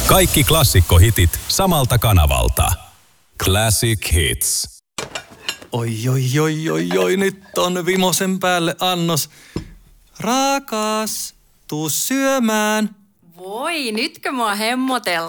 Kaikki klassikkohitit samalta kanavalta. Classic Hits. Oi, nyt on vimosen päälle annos. Rakas, tuu syömään. Voi, nytkö mua hemmotellaan?